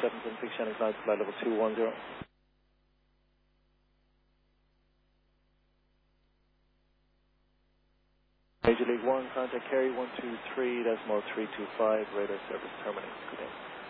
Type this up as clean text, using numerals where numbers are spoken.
776 Shannon Cloud, flight level 210. Major League 1, contact carry 123.325, radar service terminated. Good day.